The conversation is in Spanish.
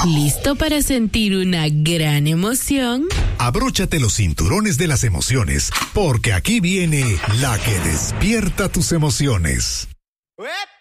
¿Listo para sentir una gran emoción? Abróchate los cinturones de las emociones, porque aquí viene la que despierta tus emociones. ¡Uep!